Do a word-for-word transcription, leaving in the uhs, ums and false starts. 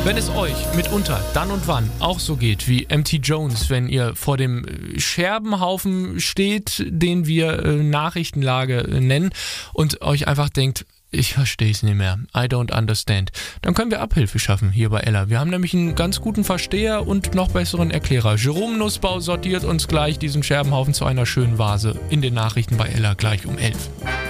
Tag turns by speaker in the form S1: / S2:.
S1: Wenn es euch mitunter dann und wann auch so geht wie M T Jones, wenn ihr vor dem Scherbenhaufen steht, den wir äh, Nachrichtenlage äh, nennen und euch einfach denkt, ich verstehe es nicht mehr, I don't understand, dann können wir Abhilfe schaffen hier bei Ella. Wir haben nämlich einen ganz guten Versteher und noch besseren Erklärer. Jerome Nussbau sortiert uns gleich diesen Scherbenhaufen zu einer schönen Vase in den Nachrichten bei Ella gleich um elf.